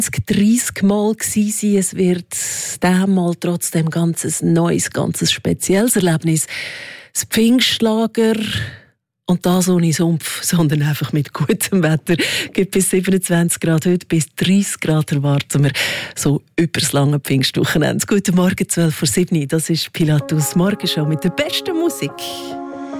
30 Mal gewesen sein. Es wird diesmal trotzdem ganz neues, ganz spezielles Erlebnis. Das Pfingstlager. Und das ohne Sumpf, sondern einfach mit gutem Wetter. Gibt bis 27 Grad heute, bis 30 Grad erwarten wir so über das lange Pfingstwochenende. Guten Morgen, 12:07 Uhr. Das ist Pilatus Morgenshow mit der besten Musik.